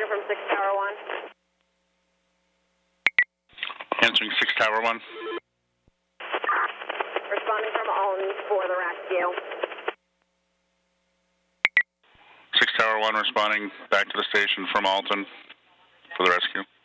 from 6 Tower 1. Answering 6 Tower 1. Responding from Alton for the rescue. 6 Tower 1 responding back to the station from Alton for the rescue.